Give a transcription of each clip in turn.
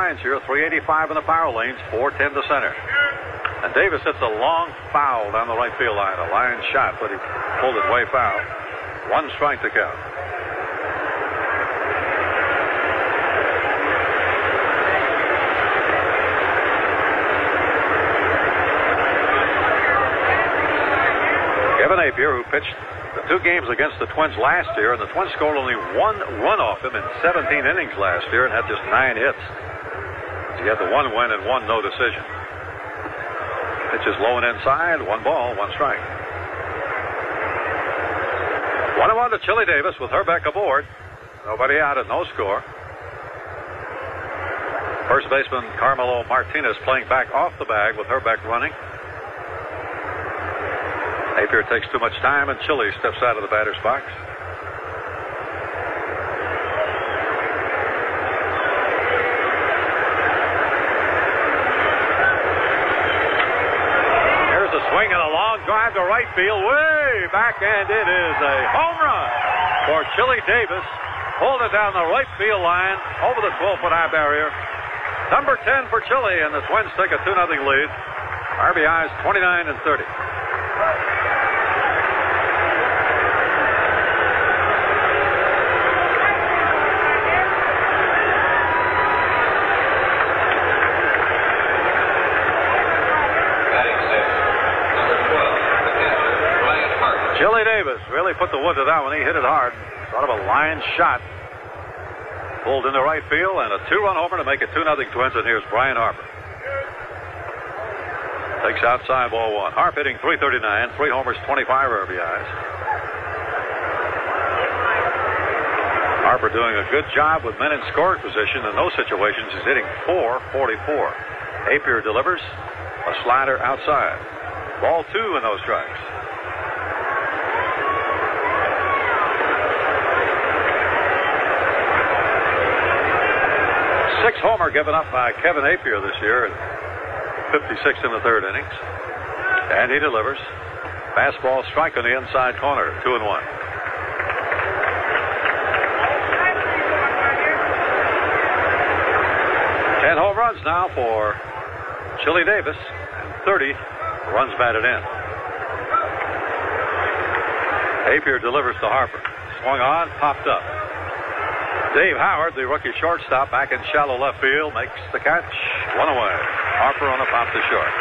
lines here. 385 in the power lanes, 410 to center. And Davis hits a long foul down the right field line. A line shot, but he pulled it way foul. 1 strike to count. Kevin Appier, who pitched the 2 games against the Twins last year, and the Twins scored only 1 run off him in 17 innings last year and had just 9 hits. He had the 1 win and 1 no decision. Pitches low and inside, 1 ball, 1 strike. 1-1 to Chili Davis with Hrbek aboard. Nobody out and no score. First baseman Carmelo Martinez playing back off the bag with Hrbek running. Appier takes too much time, and Chili steps out of the batter's box. Here's a swing and a long drive to right field, way back, and it is a home run for Chili Davis. Pulled it down the right field line over the 12-foot high barrier. Number 10 for Chili, and the Twins take a 2-0 lead. RBIs 29 and 30. Chili Davis really put the wood to that one. He hit it hard. Sort of a line shot. Pulled into right field, and a 2-run homer to make it 2-0 Twins. And here's Brian Harper. Takes outside, ball 1. Harp hitting .339, 3 homers, 25 RBIs. Harper doing a good job with men in scoring position. In those situations, he's hitting .444. Appier delivers a slider outside. Ball 2 in those strikes. 6 homer given up by Kevin Appier this year, 56 in the 3rd innings. And he delivers. Fastball strike on the inside corner, 2-1. Ten home runs now for Chili Davis, and 30 runs batted in. Appier delivers to Harper. Swung on, popped up. Dave Howard, the rookie shortstop, back in shallow left field, makes the catch. 1 away. Harper on a pop to short.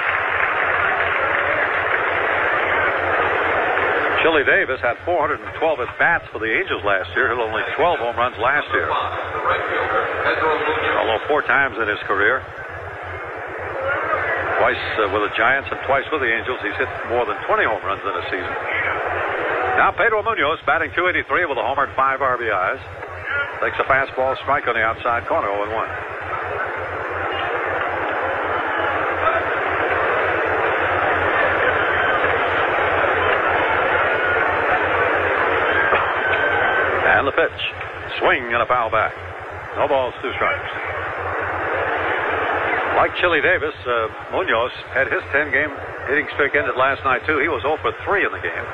Chili Davis had 412 at-bats for the Angels last year. Hit only 12 home runs last year. Although 4 times in his career. Twice with the Giants and twice with the Angels. He's hit more than 20 home runs in a season. Now Pedro Munoz batting .283 with a homer and 5 RBIs. Takes a fastball strike on the outside corner, 0-1. And the pitch. Swing and a foul back. No balls, 2 strikes. Like Chili Davis, Munoz had his 10-game hitting streak ended last night, too. He was 0 for 3 in the game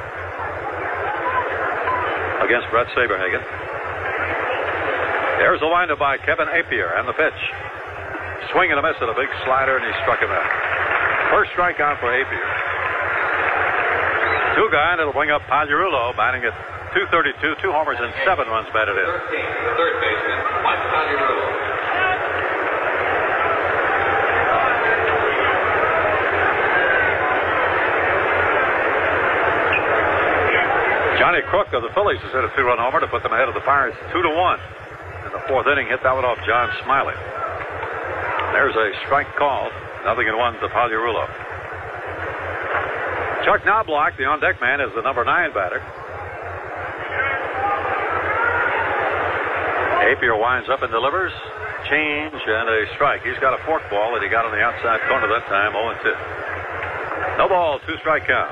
against Brett Saberhagen. There's the windup by Kevin Appier, and the pitch. Swing and a miss at a big slider, and he struck him out. First strikeout for Appier. 2 guy, and it'll bring up Pagliarulo, batting at .232, 2 homers and 7 runs batted in. 13, the third baseman, Mike Pagliarulo. Johnny Crook of the Phillies has hit a 2-run homer to put them ahead of the Pirates 2-1. In the 4th inning, hit that one off John Smiley. There's a strike called. 0-1 to Pagliarulo. Chuck Knobloch, the on-deck man, is the number 9 batter. Appier winds up and delivers. Change and a strike. He's got a forkball that he got on the outside corner that time, 0-2. No ball, 2-strike count.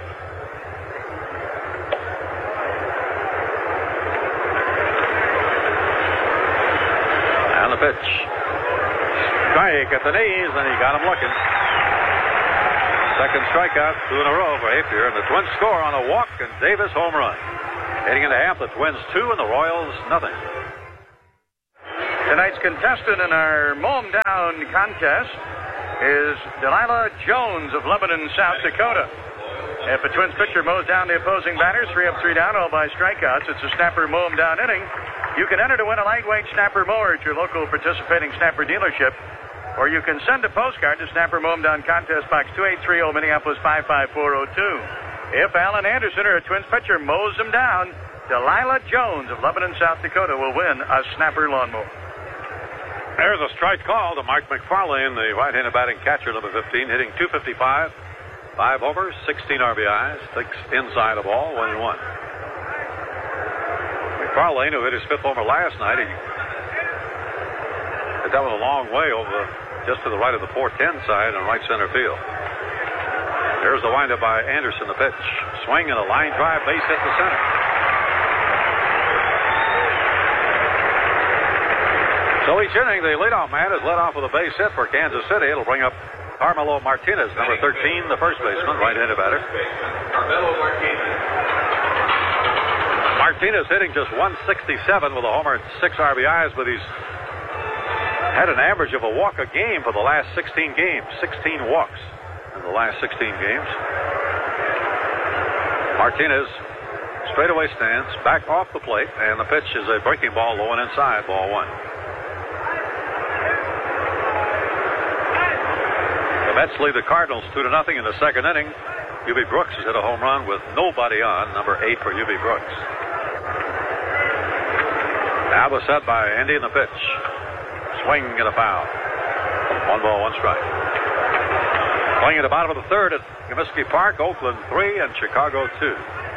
And the pitch. Strike at the knees, and he got him looking. Second strikeout, 2 in a row for Appier, and the Twins score on a walk and Davis home run. Heading into half, the Twins 2 and the Royals nothing. Tonight's contestant in our Momtown Zone contest is Delilah Jones of Lebanon, South Dakota. If a Twins pitcher mows down the opposing batters, 3 up, 3 down, all by strikeouts, it's a snapper mow 'em down inning. You can enter to win a lightweight snapper mower at your local participating snapper dealership, or you can send a postcard to Snapper Mow 'em Down Contest Box 2830, Minneapolis 55402. If Alan Anderson or a Twins pitcher mows them down, Delilah Jones of Lebanon, South Dakota will win a snapper lawnmower. There's a strike call to Mark McFarlane, the right-handed batting catcher, number 15, hitting .255, 5 homers, 16 RBIs, 6 inside the ball, 1-1. McFarlane, who hit his 5th homer last night, he hit that one a long way over just to the right of the 410 side in right center field. There's the windup by Anderson, the pitch. Swing and a line drive, base hit to center. So each inning, the leadoff man is led off with a base hit for Kansas City. It'll bring up Carmelo Martinez, number 13, the first baseman, right-handed batter. Carmelo Martinez. Martinez hitting just .167 with a homer and 6 RBIs, but he's had an average of a walk a game for the last 16 games. 16 walks in the last 16 games. Martinez straightaway stance, back off the plate, and the pitch is a breaking ball low and inside, ball 1. The Mets lead the Cardinals 2-0 in the second inning. Hubie Brooks has hit a home run with nobody on, number 8 for Hubie Brooks. Now the set by Andy in the pitch. Swing and a foul. 1 ball, 1 strike. Playing at the bottom of the third at Comiskey Park, Oakland 3 and Chicago 2.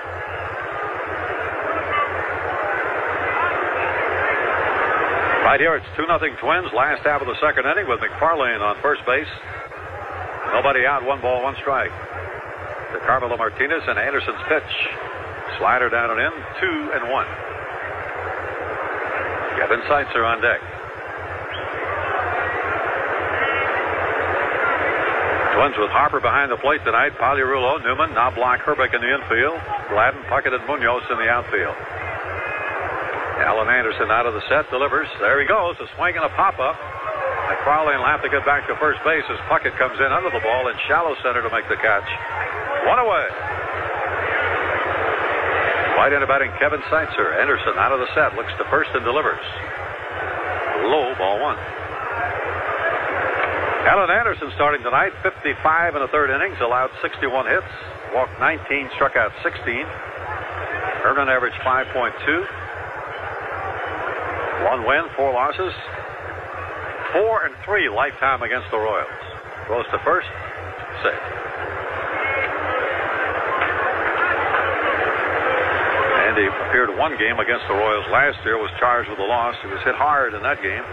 Right here, it's 2-0 Twins. Last half of the second inning with McFarlane on first base. Nobody out, 1 ball, 1 strike. To Carmelo Martinez and Anderson's pitch. Slider down and in, 2-1. Kevin Seitzer on deck. Twins with Harper behind the plate tonight. Pagliarulo, Newman, Knobloch, Herbeck in the infield. Gladden, Puckett, and Munoz in the outfield. Alan Anderson out of the set, delivers. There he goes, a swing and a pop-up. McFarlane will have to get back to first base as Puckett comes in under the ball in shallow center to make the catch. 1 away. Right-handed batting Kevin Seitzer. Anderson out of the set, looks to first and delivers. Low, ball 1. Alan Anderson starting tonight, 55 in the third innings, allowed 61 hits, walked 19, struck out 16, earned an average 5.2, 1 win, 4 losses, 4-3 lifetime against the Royals. Goes to first, safe. Andy appeared 1 game against the Royals last year, was charged with a loss. He was hit hard in that game.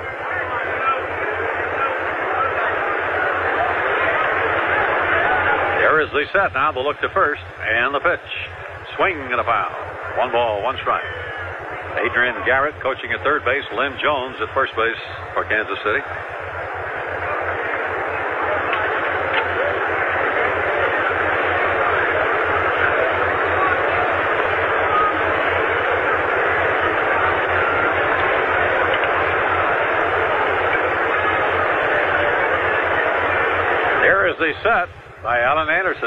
There is the set now, the look to first, and the pitch. Swing and a foul. 1 ball, 1 strike. Adrian Garrett coaching at third base. Lynn Jones at first base for Kansas City. There is the set by Alan Anderson.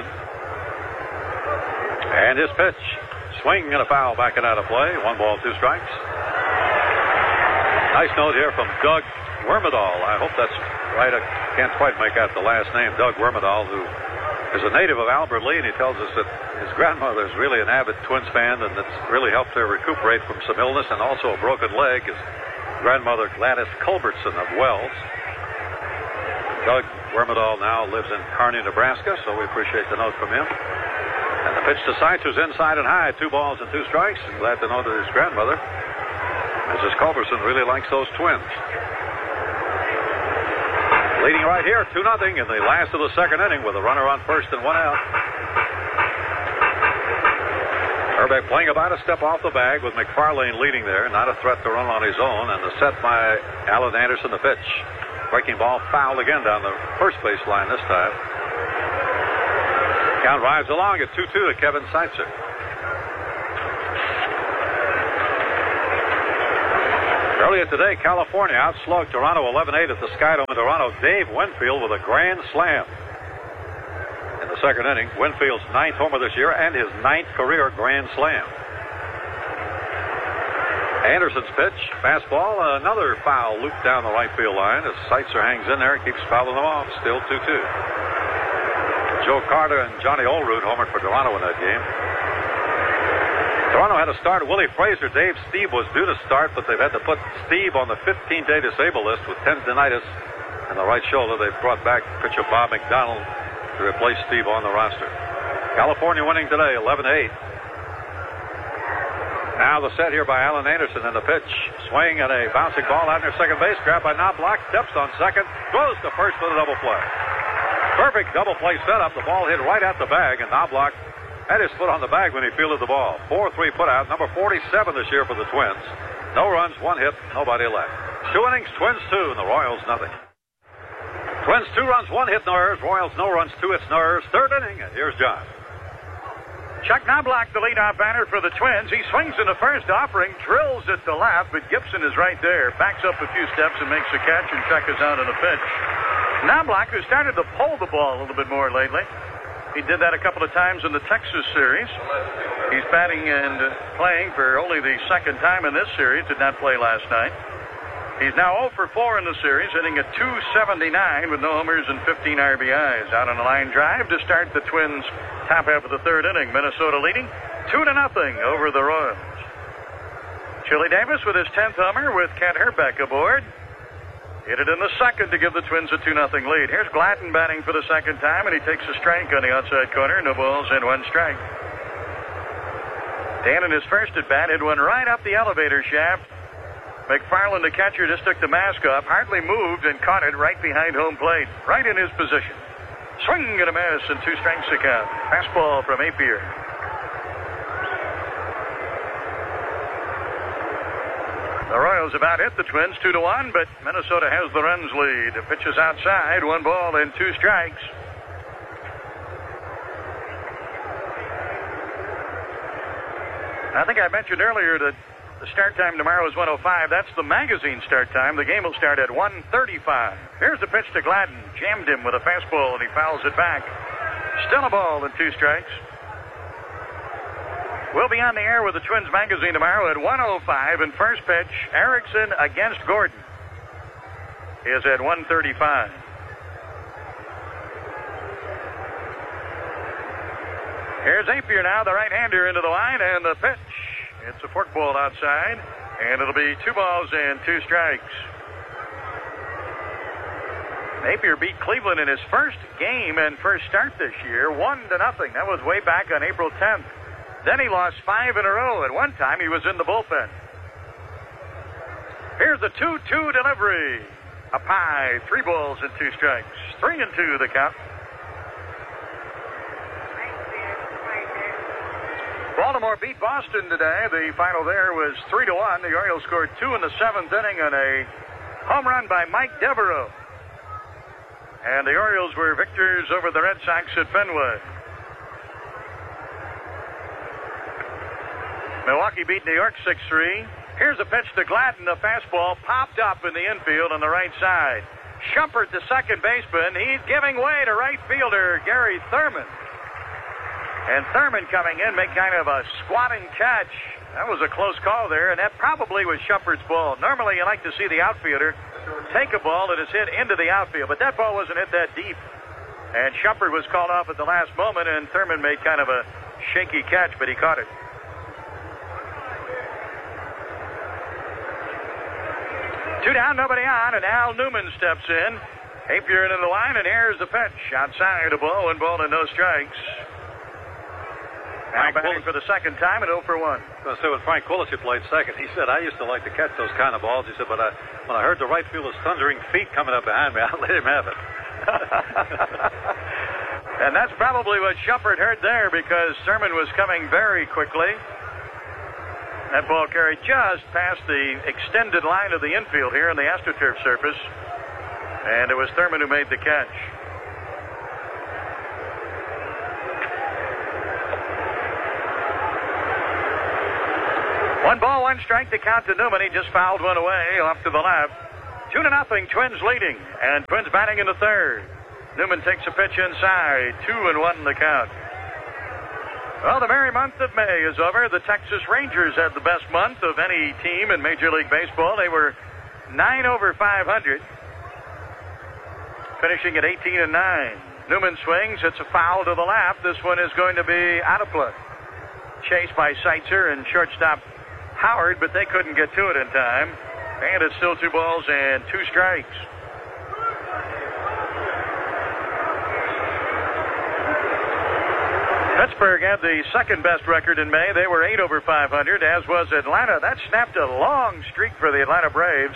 And his pitch. Swing and a foul, backing out of play. 1 ball, 2 strikes. Nice note here from Doug Wormadal. I hope that's right. I can't quite make out the last name. Doug Wormadal, who is a native of Albert Lee, and he tells us that his grandmother is really an avid Twins fan, and it's really helped her recuperate from some illness and also a broken leg. His grandmother, Gladys Culbertson of Wells. Doug Wormadal now lives in Kearney, Nebraska, so we appreciate the note from him. And the pitch to Seitzer's inside and high. 2 balls and 2 strikes. I'm glad to know that his grandmother, Mrs. Culberson, really likes those Twins. Leading right here, 2-0 in the last of the second inning with a runner on first and 1 out. Herbeck playing about a step off the bag with McFarlane leading there. Not a threat to run on his own. And the set by Alan Anderson, the pitch. Breaking ball fouled again down the first base line this time. Count rides along at 2-2 to Kevin Seitzer. Earlier today, California outslugged Toronto 11-8 at the Skydome in Toronto. Dave Winfield with a grand slam. In the second inning, Winfield's 9th homer this year and his 9th career grand slam. Anderson's pitch, fastball, another foul loop down the right field line as Seitzer hangs in there and keeps fouling them off. Still 2-2. Joe Carter and Johnny Olerud homered for Toronto in that game. Toronto had to start Willie Frazier. Dave Steve was due to start, but they've had to put Steve on the 15-day disabled list with tendinitis in the right shoulder. They've brought back pitcher Bob McDonald to replace Steve on the roster. California winning today, 11-8. Now the set here by Alan Anderson, and the pitch. Swing and a bouncing ball out near second base. Grabbed by Knobloch. Steps on second. Throws to first for the double play. Perfect double play setup. The ball hit right at the bag, and Knobloch had his foot on the bag when he fielded the ball. 4-3 put out. Number 47 this year for the Twins. No runs, 1 hit, nobody left. 2 innings, Twins 2, and the Royals nothing. Twins 2 runs, 1 hit, no errors. Royals no runs, 2 hits, no errors. Third inning, and here's John. Chuck Knobloch, the leadoff batter for the Twins. He swings in the first offering, drills it to left, but Gibson is right there. Backs up a few steps and makes a catch, and Chuck is out on the pitch. Knobloch has started to pull the ball a little bit more lately. He did that a couple of times in the Texas series. He's batting and playing for only the second time in this series. Did not play last night. He's now 0 for 4 in the series, hitting at .279 with no homers and 15 RBIs. Out on a line drive to start the Twins' top half of the third inning. Minnesota leading 2-0 over the Royals. Chili Davis with his 10th homer with Kent Hrbek aboard. Hit it in the second to give the Twins a 2-0 lead. Here's Gladden batting for the second time, and he takes a strike on the outside corner. No balls and 1 strike. Dan in his first at bat hit one right up the elevator shaft. McFarland, the catcher, just took the mask off, hardly moved, and caught it right behind home plate, right in his position. Swing and a miss, and 2 strikes to count. Fastball from Apier. The Royals about hit the Twins 2-1, but Minnesota has the runs lead. The pitch is outside, 1 ball and 2 strikes. I think I mentioned earlier that the start time tomorrow is 1:05. That's the magazine start time. The game will start at 1:35. Here's the pitch to Gladden. Jammed him with a fastball, and he fouls it back. Still a ball and 2 strikes. We'll be on the air with the Twins magazine tomorrow at 1:05. And first pitch, Erickson against Gordon, is at 1:35. Here's Apier now, the right-hander into the line, and the pitch. It's a forkball outside, and it'll be 2 balls and 2 strikes. Napier beat Cleveland in his first game and first start this year, 1-0. That was way back on April 10th. Then he lost 5 in a row. At one time, he was in the bullpen. Here's the 2-2 delivery. Up high, 3 balls and 2 strikes. 3-2 the count. Baltimore beat Boston today. The final there was 3-1. The Orioles scored 2 in the 7th inning on a home run by Mike Devereaux. And the Orioles were victors over the Red Sox at Fenway. Milwaukee beat New York 6-3. Here's a pitch to Gladden. A fastball popped up in the infield on the right side. Shumpert, the second baseman, he's giving way to right fielder Gary Thurman. And Thurman coming in, make kind of a squatting catch. That was a close call there, and that probably was Shumpert's ball. Normally, you like to see the outfielder take a ball that is hit into the outfield, but that ball wasn't hit that deep. And Shumpert was called off at the last moment, and Thurman made kind of a shaky catch, but he caught it. 2 down, nobody on, and Al Newman steps in. Apier into the line, and here's the pitch. Outside, a ball, 1 ball and no strikes. Now batting for the second time at 0 for 1. So when Frank Quilici played second, he said, I used to like to catch those kind of balls. He said, but when I heard the right fielder's thundering feet coming up behind me, I let him have it. And that's probably what Shumpert heard there, because Thurman was coming very quickly. That ball carried just past the extended line of the infield here on the AstroTurf surface. And it was Thurman who made the catch. 1 ball, 1 strike to count to Newman. He just fouled one away off to the left. 2-0, Twins leading, and Twins batting in the third. Newman takes a pitch inside, 2-1 the count. Well, the merry month of May is over. The Texas Rangers had the best month of any team in Major League Baseball. They were 9 over 500, finishing at 18-9. Newman swings. It's a foul to the left. This one is going to be out of play. Chased by Seitzer and shortstop Howard, but they couldn't get to it in time. And it's still 2 balls and 2 strikes. Pittsburgh had the second best record in May. They were 8 over 500, as was Atlanta. That snapped a long streak for the Atlanta Braves.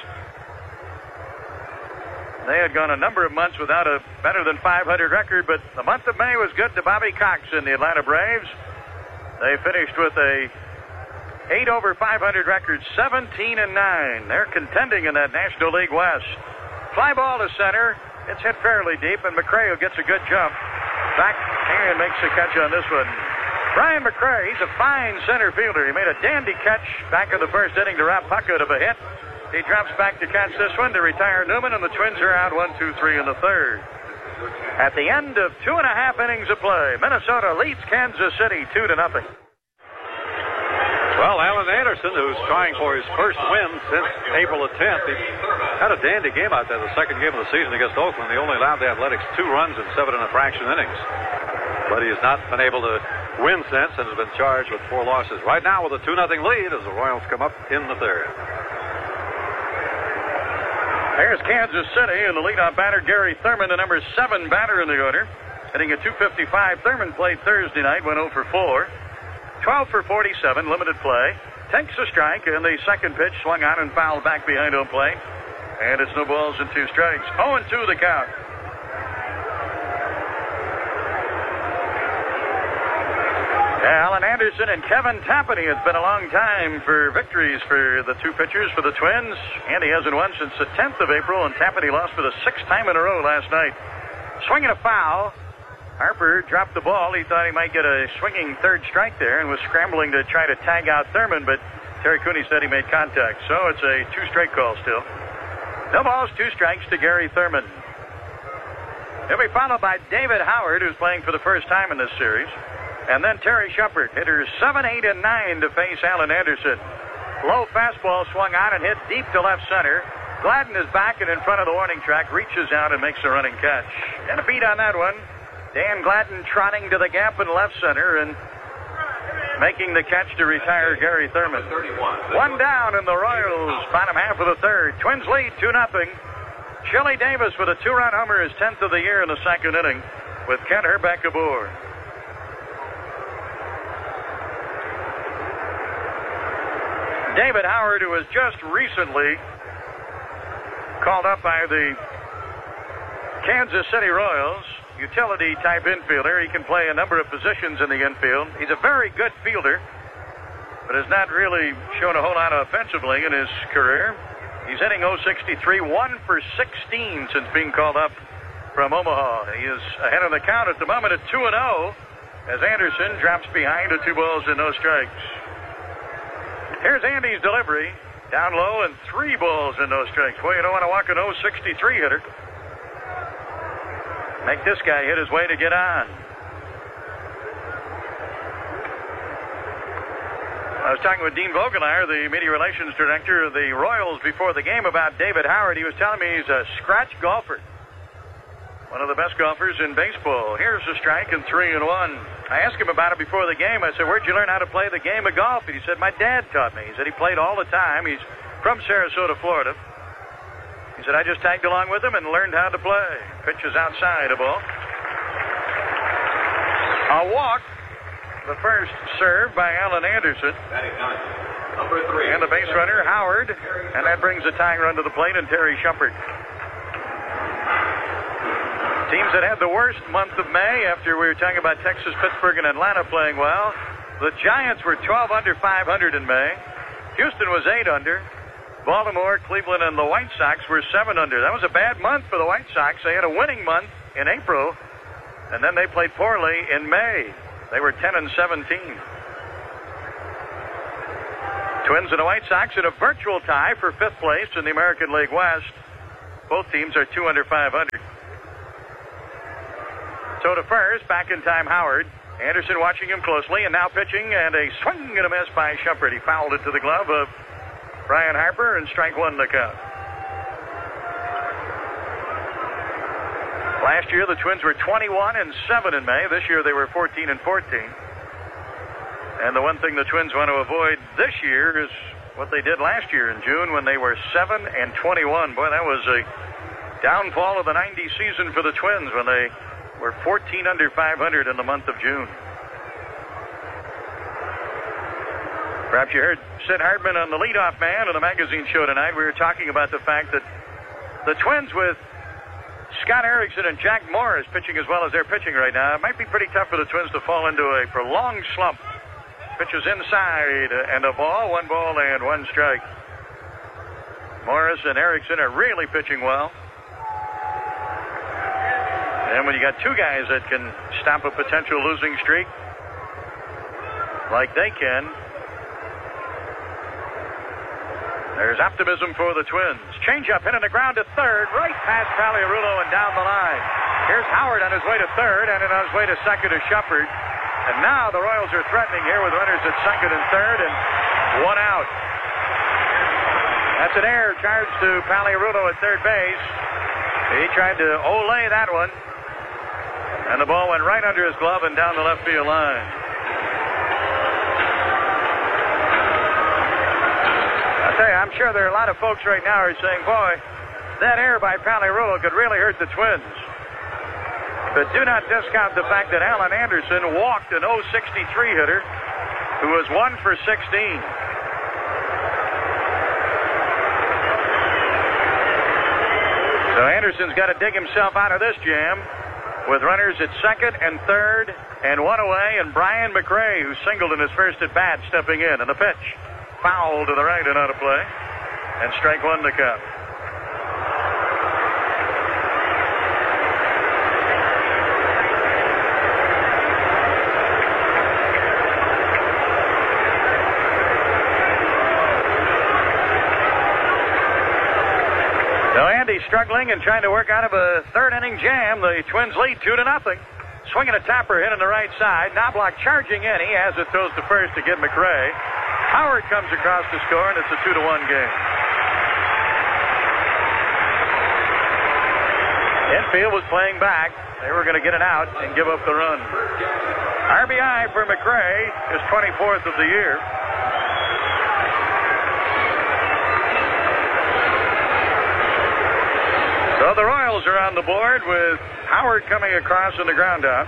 They had gone a number of months without a better than 500 record, but the month of May was good to Bobby Cox and the Atlanta Braves. They finished with a 8 over 500 record, 17-9. They're contending in that National League West. Fly ball to center. It's hit fairly deep, and McRae gets a good jump. Back and makes a catch on this one. Brian McRae, he's a fine center fielder. He made a dandy catch back in the first inning to rob Puckett of a hit. He drops back to catch this one to retire Newman, and the Twins are out 1-2-3 in the third. At the end of 2.5 innings of play, Minnesota leads Kansas City 2-0. Well, Alan Anderson, who's trying for his first win since April the 10th, he had a dandy game out there, the second game of the season against Oakland. They only allowed the Athletics 2 runs in 7 1/2 innings. But he has not been able to win since and has been charged with 4 losses. Right now with a 2-0 lead as the Royals come up in the third. There's Kansas City, and the leadoff batter, Gary Thurman, the number 7 batter in the order. Hitting at .255. Thurman played Thursday night, went 0 for 4. 12 for 47, limited play. Takes a strike, and the second pitch swung on and fouled back behind home plate. And it's no balls and 2 strikes. 0-2 the count. Alan Anderson and Kevin Tapani. It's been a long time for victories for the 2 pitchers for the Twins. Andy hasn't won since the 10th of April, and Tapani lost for the 6th time in a row last night. Swinging a foul. Harper dropped the ball. He thought he might get a swinging third strike there and was scrambling to try to tag out Thurman, but Terry Cooney said he made contact. So it's a 2-strike call still. No balls, 2 strikes to Gary Thurman. He'll be followed by David Howard, who's playing for the first time in this series. And then Terry Shumpert, hitters 7, 8, and 9 to face Alan Anderson. Low fastball swung on and hit deep to left center. Gladden is back and in front of the warning track, reaches out and makes a running catch. And a beat on that one. Dan Gladden trotting to the gap in left center and making the catch to retire Gary Thurman. 1 down in the Royals, bottom half of the third. Twins lead 2-0. Chili Davis with a 2-run homer, his 10th of the year in the second inning, with Kent Hrbek aboard. David Howard, who was just recently called up by the Kansas City Royals, utility-type infielder. He can play a number of positions in the infield. He's a very good fielder, but has not really shown a whole lot offensively in his career. He's hitting .063, 1 for 16 since being called up from Omaha. He is ahead of the count at the moment at 2-0 as Anderson drops behind at 2 balls and no strikes. Here's Andy's delivery. Down low and 3 balls and no strikes. Well, you don't want to walk an .063 hitter. Make this guy hit his way to get on. I was talking with Dean Vogelauer, the media relations director of the Royals, before the game about David Howard. He was telling me he's a scratch golfer. One of the best golfers in baseball. Here's a strike and 3-1. I asked him about it before the game. I said, where'd you learn how to play the game of golf? And he said, my dad taught me. He said he played all the time. He's from Sarasota, Florida. He said, I just tagged along with him and learned how to play. Pitches outside a ball. A walk. The first serve by Alan Anderson. Number 3. And the base runner, Howard. And that brings a tying run to the plate and Terry Shumpert. Teams that had the worst month of May, after we were talking about Texas, Pittsburgh, and Atlanta playing well. The Giants were 12 under 500 in May. Houston was 8 under. Baltimore, Cleveland, and the White Sox were 7 under. That was a bad month for the White Sox. They had a winning month in April, and then they played poorly in May. They were 10 and 17. Twins and the White Sox in a virtual tie for 5th place in the American League West. Both teams are 2 under 500. So to first, back in time, Howard. Anderson watching him closely, and now pitching, and a swing and a miss by Shumpert. He fouled it to the glove of Brian Harper, and strike one to count. Last year, the Twins were 21-7 in May. This year, they were 14-14. And the one thing the Twins want to avoid this year is what they did last year in June when they were 7-21. Boy, that was a downfall of the 90 season for the Twins when they were 14 under 500 in the month of June. Perhaps you heard Sid Hartman on the leadoff man of the magazine show tonight. We were talking about the fact that the Twins with Scott Erickson and Jack Morris pitching as well as they're pitching right now, it might be pretty tough for the Twins to fall into a prolonged slump. Pitches inside and a ball, 1 ball and 1 strike. Morris and Erickson are really pitching well. And when you got 2 guys that can stop a potential losing streak like they can, there's optimism for the Twins. Change-up hitting the ground to third, right past Paliarulo and down the line. Here's Howard on his way to third, and on his way to second is Shumpert. And now the Royals are threatening here with runners at second and third, and 1 out. That's an error charged to Paliarulo at third base. He tried to olay that one, and the ball went right under his glove and down the left field line. I tell you, I'm sure there are a lot of folks right now who are saying, boy, that error by Paliarulo could really hurt the Twins. But do not discount the fact that Alan Anderson walked an 0.63 hitter who was 1 for 16. So Anderson's got to dig himself out of this jam with runners at second and third and 1 away, and Brian McRae, who singled in his first at bat, stepping in. And the pitch, foul to the right and out of play, and strike 1 to count. Struggling and trying to work out of a third inning jam. The Twins lead 2-0. Swinging a topper hitting the right side. Knobloch charging in. He has it, throws to first to get McRae. Howard comes across to score, and it's a 2-1 game. Infield was playing back. They were going to get it out and give up the run. RBI for McRae, his 24th of the year. So the Royals are on the board with Howard coming across in the ground out.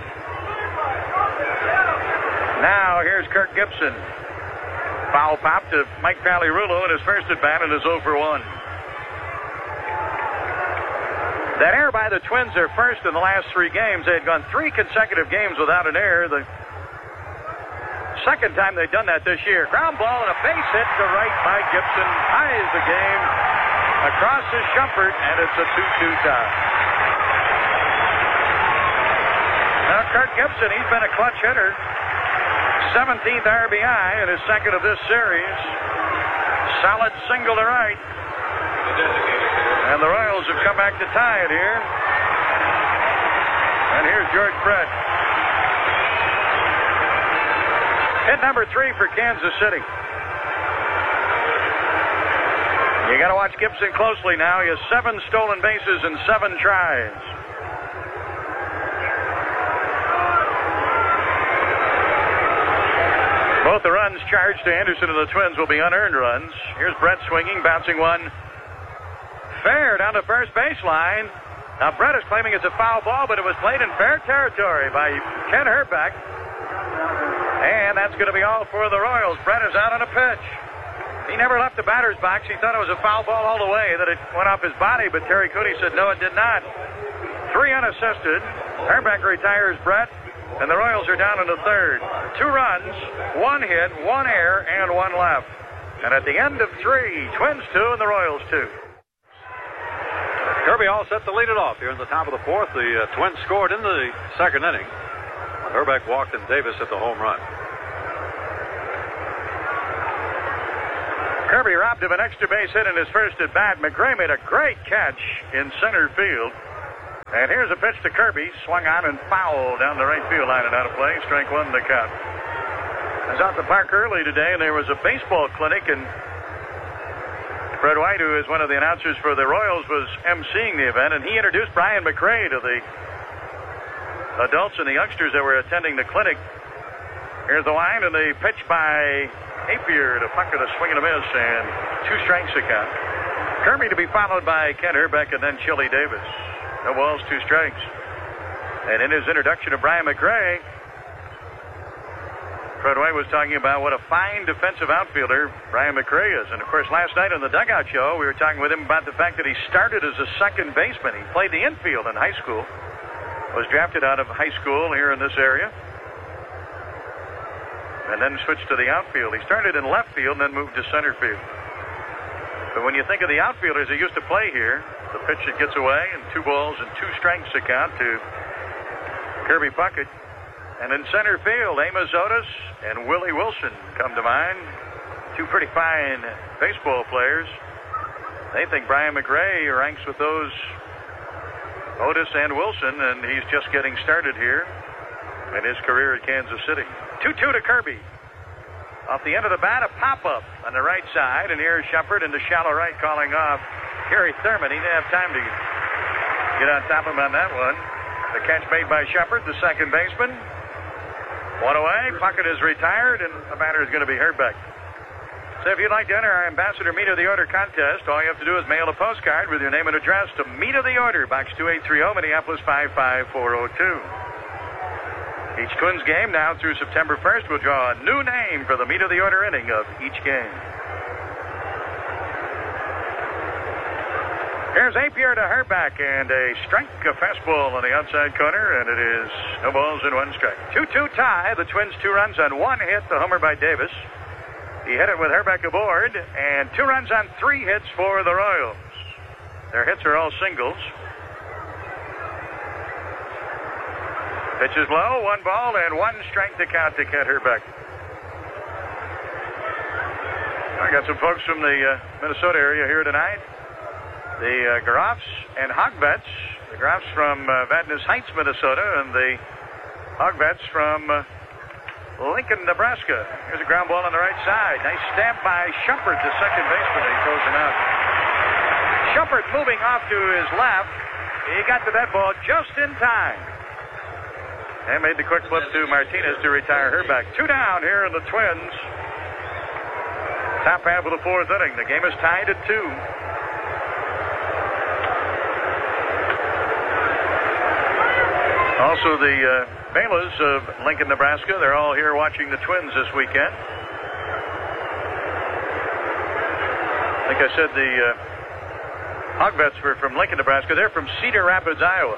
Now here's Kirk Gibson. Foul pop to Mike Paliarulo in his first at bat and is 0 for 1. That error by the Twins, their first in the last 3 games. They had gone 3 consecutive games without an error. The second time they'd done that this year. Ground ball and a base hit to right by Gibson. Ties the game. Across is Shumpert, and it's a 2-2 tie. Now, Kirk Gibson, he's been a clutch hitter. 17th RBI and his second of this series. Solid single to right. And the Royals have come back to tie it here. And here's George Brett. Hit number 3 for Kansas City. You got to watch Gibson closely now. He has 7 stolen bases and 7 tries. Both the runs charged to Anderson and the Twins will be unearned runs. Here's Brett swinging, bouncing one fair down the first baseline. Now Brett is claiming it's a foul ball, but it was played in fair territory by Ken Hrbek. And that's going to be all for the Royals. Brett is out on a pitch. He never left the batter's box. He thought it was a foul ball all the way, that it went off his body, but Terry Cooney said no, it did not. 3 unassisted. Hrbek retires Brett, and the Royals are down in the third. 2 runs, 1 hit, 1 error, and 1 left. And at the end of 3, Twins 2 and the Royals 2. Kirby all set to lead it off here in the top of the 4th. The Twins scored in the second inning. Hrbek walked and Davis hit the home run. Kirby robbed him an extra base hit in his first at bat. McRae made a great catch in center field. And here's a pitch to Kirby. Swung on and fouled down the right field line and out of play. Strike one to count. I was out at the park early today, and there was a baseball clinic, and Fred White, who is one of the announcers for the Royals, was emceeing the event, and he introduced Brian McRae to the adults and the youngsters that were attending the clinic. Here's the line, and the pitch by Apier to Puckett, a swing and a miss, and 2 strikes to count. Kirby to be followed by Ken Herbeck and then Chili Davis. No balls, 2 strikes. And in his introduction to Brian McRae, Fred White was talking about what a fine defensive outfielder Brian McRae is. And, of course, last night on the Dugout Show, we were talking with him about the fact that he started as a second baseman. He played the infield in high school, was drafted out of high school here in this area, and then switched to the outfield. He started in left field and then moved to center field. But when you think of the outfielders that used to play here, the pitch that gets away, and 2 balls and 2 strikes to count to Kirby Puckett. And in center field, Amos Otis and Willie Wilson come to mind. 2 pretty fine baseball players. They think Brian McRae ranks with those Otis and Wilson, and he's just getting started here in his career at Kansas City. 2-2 to Kirby. Off the end of the bat, a pop-up on the right side, and here's Shepard into shallow right calling off Gary Thurman. He didn't have time to get on top of him on that one. The catch made by Shepard, the second baseman. 1 away, Puckett is retired, and the batter is going to be Herbeck. So if you'd like to enter our Ambassador Meat of the Order contest, all you have to do is mail a postcard with your name and address to Meat of the Order, Box 2830, Minneapolis 55402. Each Twins game now through September 1st will draw a new name for the Meat of the Order inning of each game. Here's Apier to Herbeck, and a strike, a fastball on the outside corner, and it is no balls and 1 strike. 2-2 tie. The Twins 2 runs on 1 hit, the homer by Davis. He hit it with Herbeck aboard, and 2 runs on 3 hits for the Royals. Their hits are all singles. Pitch is low, 1 ball and 1 strike to count to Kent Herbeck. I got some folks from the Minnesota area here tonight. The Groffs and Hogvets. The Groffs from Vadnais Heights, Minnesota, and the Hogvets from Lincoln, Nebraska. Here's a ground ball on the right side. Nice stab by Shumpert, the second baseman. He throws him out. Shumpert moving off to his left. He got to that ball just in time. And made the quick flip to Martinez to retire Herbeck. 2 down here in the Twins. Top half of the 4th inning. The game is tied at 2. Also, the Baylors of Lincoln, Nebraska, they're all here watching the Twins this weekend. I think I said the Hogvets were from Lincoln, Nebraska. They're from Cedar Rapids, Iowa.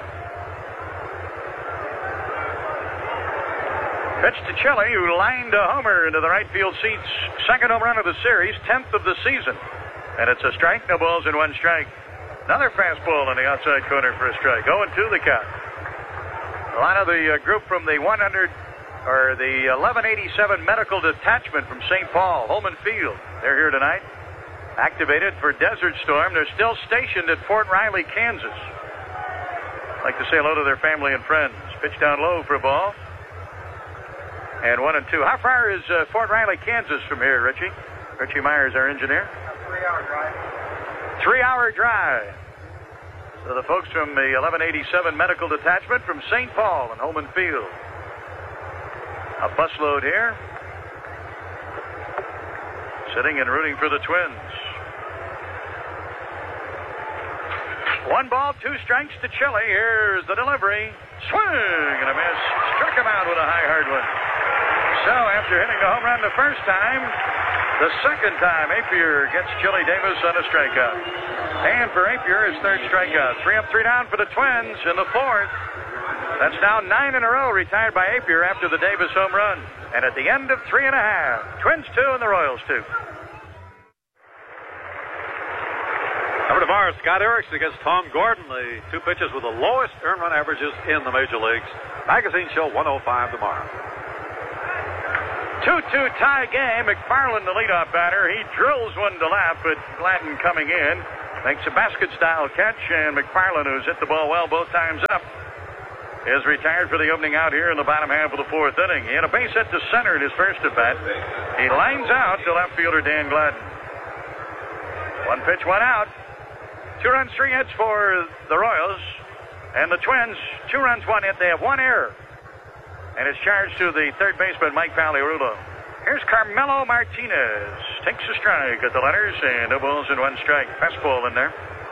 Pitch to Chili, who lined a homer into the right field seats. Second home run of the series, 10th of the season. And it's a strike, no balls and 1 strike. Another fastball on the outside corner for a strike. 0-2 the count. A lot of the group from the 1187 Medical Detachment from St. Paul, Holman Field. They're here tonight. Activated for Desert Storm. They're still stationed at Fort Riley, Kansas. I'd like to say hello to their family and friends. Pitch down low for a ball. And 1-2. How far is Fort Riley, Kansas from here, Richie? Richie Myers, our engineer. 3-hour drive. 3-hour drive. So the folks from the 1187 Medical Detachment from St. Paul and Holman Field. A busload here. Sitting and rooting for the Twins. 1 ball, 2 strikes to Chili. Here's the delivery. Swing and a miss. Struck him out with a high, hard one. So after hitting the home run the first time, the second time Apier gets Chili Davis on a strikeout. And for Apier, his 3rd strikeout. 3 up, 3 down for the Twins in the 4th. That's now 9 in a row retired by Apier after the Davis home run. And at the end of 3.5, Twins 2 and the Royals 2. Over tomorrow, Scott Erickson against Tom Gordon, the 2 pitchers with the lowest earned run averages in the major leagues. Magazine Show 105 tomorrow. 2-2 tie game. McFarland, the leadoff batter. He drills one to left, but Gladden coming in makes a basket-style catch, and McFarland, who's hit the ball well both times up, is retired for the opening out here in the bottom half of the fourth inning. He had a base hit to center in his first at-bat. He lines out to left fielder Dan Gladden. One pitch, one out. 2 runs, 3 hits for the Royals. And the Twins, 2 runs, 1 hit. They have 1 error. And it's charged to the third baseman, Mike Pagliarulo. Here's Carmelo Martinez. Takes a strike at the letters, and no balls and 1 strike. Fastball in there.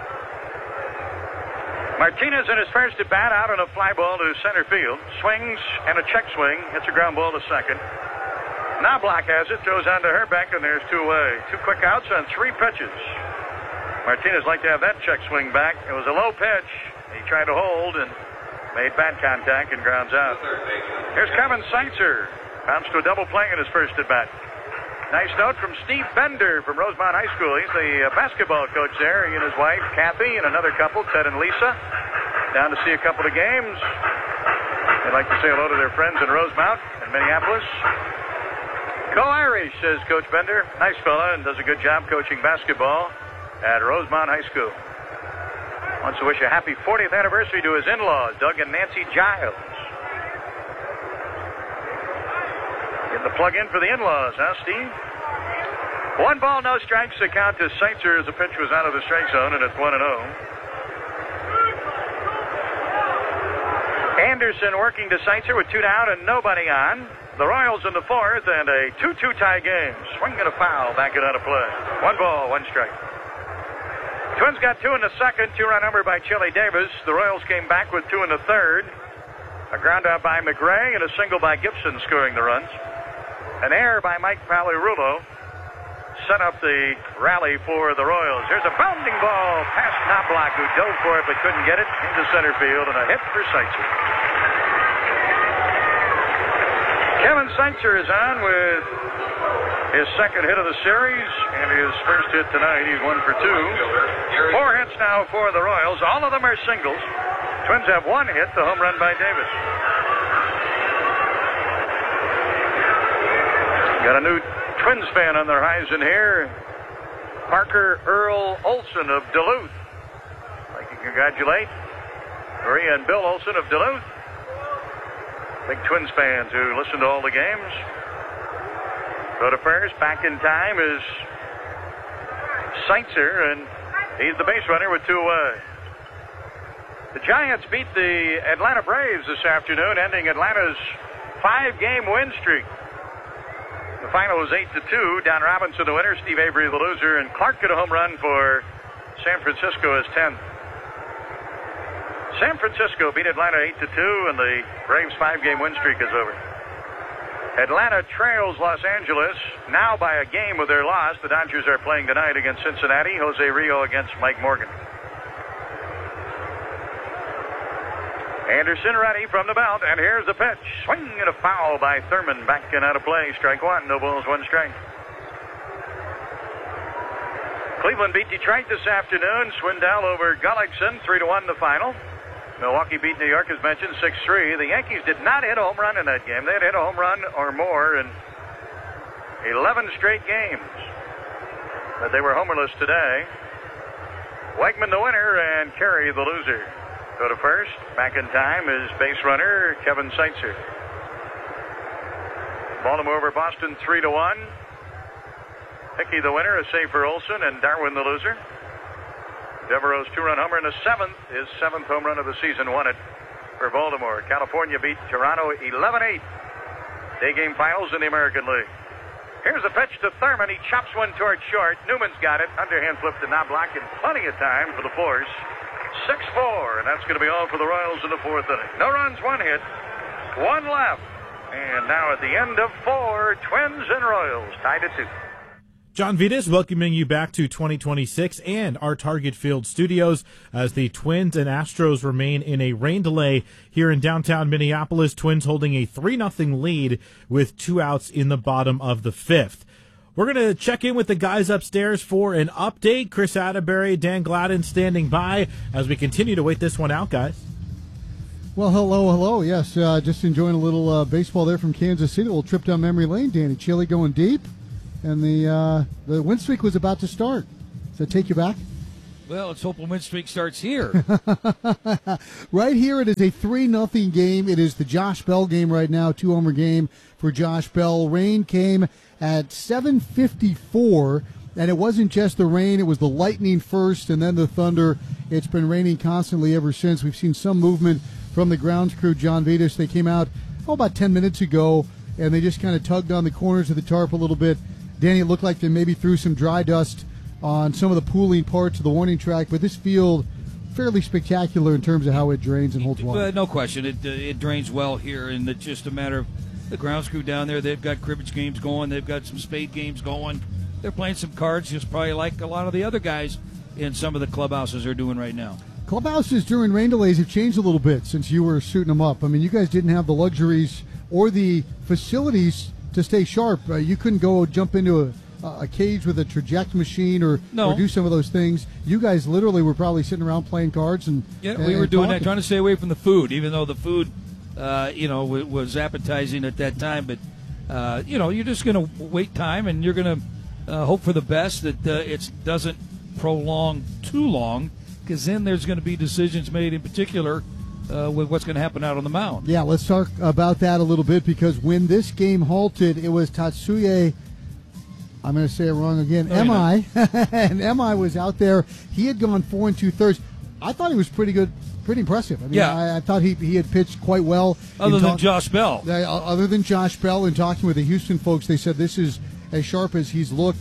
Martinez in his first at bat out on a fly ball to center field. Swings and a check swing. Hits a ground ball to second. Knobloch has it. Throws on to Herbeck, and there's 2 away. 2 quick outs on 3 pitches. Martinez liked to have that check swing back. It was a low pitch. He tried to hold and made bad contact and grounds out. Here's Kevin Seitzer. Bounced to a double play in his first at bat. Nice note from Steve Bender from Rosemont High School. He's the basketball coach there. He and his wife, Kathy, and another couple, Ted and Lisa, down to see a couple of games. They'd like to say hello to their friends in Rosemount and Minneapolis. Go Irish, says Coach Bender. Nice fella and does a good job coaching basketball at Rosemont High School. Wants to wish a happy 40th anniversary to his in-laws, Doug and Nancy Giles. Getting the plug in for the in-laws, huh, Steve? 1 ball, no strikes. The count to Seitzer as the pitch was out of the strike zone, and it's 1-0. Anderson working to Seitzer with 2 down and nobody on. The Royals in the fourth, and a 2-2 tie game. Swing and a foul, back it out of play. 1 ball, 1 strike. Twins got 2 in the second, 2-run number by Chili Davis. The Royals came back with 2 in the third. A ground out by McRae and a single by Gibson scoring the runs. An error by Mike Pagliarulo set up the rally for the Royals. Here's a bounding ball past Knobloch, who dove for it but couldn't get it, into center field, and a hit for Seitzer. Kevin Seitzer is on with his second hit of the series and his first hit tonight. He's 1 for 2. 4 hits now for the Royals. All of them are singles. Twins have 1 hit, the home run by Davis. Got a new Twins fan on the horizon here. Parker Earl Olson of Duluth. I'd like to congratulate Maria and Bill Olson of Duluth. Big Twins fans who listen to all the games. Go to first. Back in time is Seitzer, and he's the base runner with 2 away. The Giants beat the Atlanta Braves this afternoon, ending Atlanta's 5-game win streak. The final was 8-2. Don Robinson, the winner, Steve Avery, the loser, and Clark hit a home run for San Francisco as 10th. San Francisco beat Atlanta 8-2, and the Braves' 5-game win streak is over. Atlanta trails Los Angeles now by a game with their loss. The Dodgers are playing tonight against Cincinnati. Jose Rio against Mike Morgan. Anderson ready from the belt, and here's the pitch. Swing and a foul by Thurman. Back and out of play. Strike 1. No balls, 1 strike. Cleveland beat Detroit this afternoon. Swindell over Gullickson. 3-1 the final. Milwaukee beat New York, as mentioned, 6-3. The Yankees did not hit a home run in that game. They had hit a home run or more in 11 straight games. But they were homerless today. Wegman the winner and Carey the loser. Go to first. Back in time is base runner Kevin Seitzer. Baltimore over Boston 3-1. Hickey the winner, a save for Olson, and Darwin the loser. Devereaux's 2-run homer in the 7th, his 7th home run of the season, won it for Baltimore. California beat Toronto 11-8. Day game finals in the American League. Here's a pitch to Thurman. He chops one towards short. Newman's got it. Underhand flip to Knobloch, and plenty of time for the force. 6-4, and that's going to be all for the Royals in the 4th inning. No runs, 1 hit, 1 left. And now at the end of 4, Twins and Royals tied at 2. John Vitas welcoming you back to 2026 and our Target Field studios as the Twins and Astros remain in a rain delay here in downtown Minneapolis. Twins holding a 3-0 lead with 2 outs in the bottom of the 5th. We're going to check in with the guys upstairs for an update. Chris Atterbury, Dan Gladden standing by as we continue to wait this one out, guys. Well, hello. Yes, just enjoying a little baseball there from Kansas City. A little trip down memory lane. Danny Chili going deep, and the win streak was about to start. Does that take you back? Well, let's hope the win streak starts here. Right here, it is a 3-0 game. It is the Josh Bell game right now, 2-homer game for Josh Bell. Rain came at 7:54, and it wasn't just the rain. It was the lightning first, and then the thunder. It's been raining constantly ever since. We've seen some movement from the grounds crew, John Vitas. They came out about 10 minutes ago, and they just kind of tugged on the corners of the tarp a little bit. Danny, it looked like they maybe threw some dry dust on some of the pooling parts of the warning track, but this field fairly spectacular in terms of how it drains and holds water. No question, it drains well here, and it's just a matter of the grounds crew down there. They've got cribbage games going, they've got some spade games going. They're playing some cards, just probably like a lot of the other guys in some of the clubhouses are doing right now. Clubhouses during rain delays have changed a little bit since you were suiting them up. I mean, you guys didn't have the luxuries or the facilities to stay sharp. You couldn't go jump into a cage with a traject machine or do some of those things. You guys literally were probably sitting around playing cards and we were doing that, trying to stay away from the food, even though the food was appetizing at that time. But you're just going to wait time, and you're going to hope for the best that it doesn't prolong too long, because then there's going to be decisions made, in particular with what's going to happen out on the mound. Yeah, let's talk about that a little bit, because when this game halted, it was Tatsuya, I'm going to say it wrong again, MI, and MI was out there. He had gone 4 2/3. I thought he was pretty good, pretty impressive. I mean, I thought he had pitched quite well. Other than Josh Bell. Other than Josh Bell, and talking with the Houston folks, they said this is as sharp as he's looked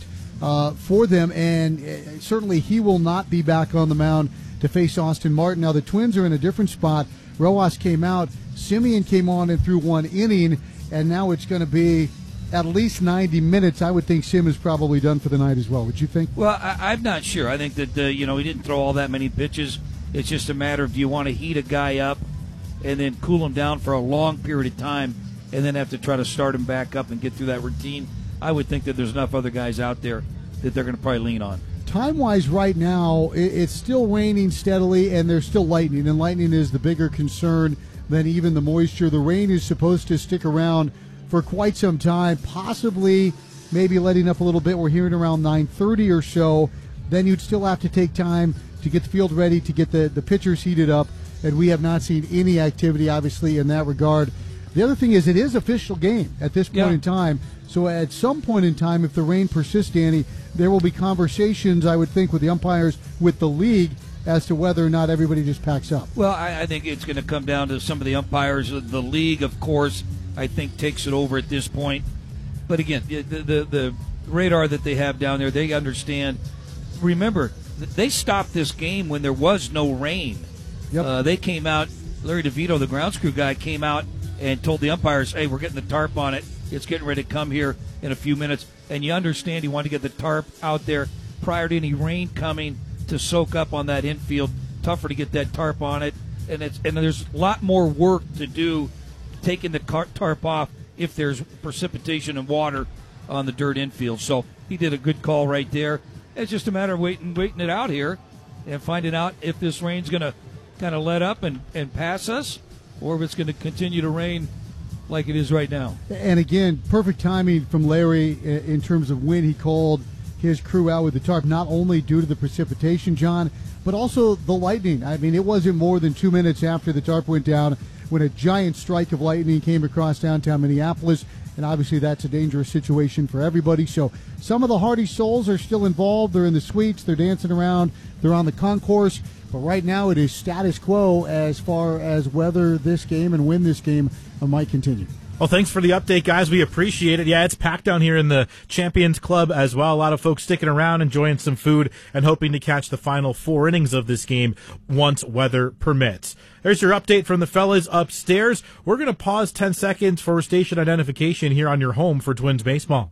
for them, and certainly he will not be back on the mound to face Austin Martin. Now, the Twins are in a different spot. Rojas came out, Simeon came on and threw 1 inning, and now it's going to be at least 90 minutes. I would think Sim is probably done for the night as well. Would you think? Well, I'm not sure. I think that, he didn't throw all that many pitches. It's just a matter of, do you want to heat a guy up and then cool him down for a long period of time and then have to try to start him back up and get through that routine? I would think that there's enough other guys out there that they're going to probably lean on. Time-wise right now, it's still raining steadily, and there's still lightning, and lightning is the bigger concern than even the moisture. The rain is supposed to stick around for quite some time, possibly maybe letting up a little bit. We're hearing around 9:30 or so. Then you'd still have to take time to get the field ready, to get the pitchers heated up, and we have not seen any activity, obviously, in that regard. The other thing is, it is official game at this point in time, so at some point in time, if the rain persists, Danny, there will be conversations, I would think, with the umpires, with the league, as to whether or not everybody just packs up. Well, I think it's going to come down to some of the umpires. The league, of course, I think takes it over at this point. But again, the radar that they have down there, they understand. Remember, they stopped this game when there was no rain. Yep. They came out, Larry DeVito, the grounds crew guy, came out and told the umpires, hey, we're getting the tarp on it. It's getting ready to come here in a few minutes. And you understand he wanted to get the tarp out there prior to any rain coming to soak up on that infield. Tougher to get that tarp on it. And there's a lot more work to do taking the tarp off if there's precipitation and water on the dirt infield. So he did a good call right there. It's just a matter of waiting it out here and finding out if this rain's going to kind of let up and pass us, or if it's going to continue to rain like it is right now. And again, perfect timing from Larry in terms of when he called his crew out with the tarp, not only due to the precipitation, John, but also the lightning. I mean, it wasn't more than 2 minutes after the tarp went down when a giant strike of lightning came across downtown Minneapolis, and obviously that's a dangerous situation for everybody. So some of the hardy souls are still involved. They're in the suites, they're dancing around, they're on the concourse, but right now it is status quo as far as whether this game and when this game might continue. Well, thanks for the update, guys. We appreciate it. Yeah, it's packed down here in the Champions Club as well. A lot of folks sticking around, enjoying some food, and hoping to catch the final 4 innings of this game once weather permits. There's your update from the fellas upstairs. We're going to pause 10 seconds for station identification here on your home for Twins baseball.